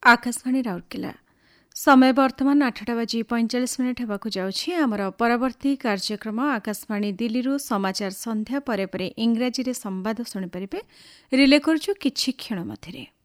आकाशवाणी राउरकेला समय वर्तमान 8:45 हेबाकु जाउछि। आमर परवर्ती कार्यक्रम आकाशवाणी दिल्ली समाचार संध्या परे इंग्राजी रे संवाद शुणी परिबे। रिले करछु किछि क्षण मध्यरे।